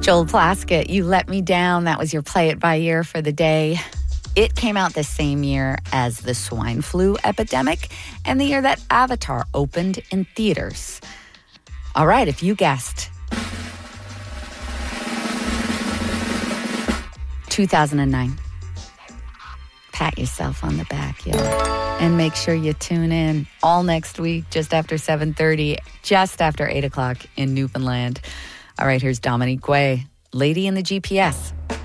Joel Plaskett, You Let Me Down. That was your Play It By Ear for the day. It came out the same year as the swine flu epidemic and the year that Avatar opened in theaters. All right, if you guessed 2009, pat yourself on the back, y'all. And make sure you tune in all next week, just after 7:30, just after 8 o'clock in Newfoundland. All right, here's Dominique Guay, Lady in the GPS.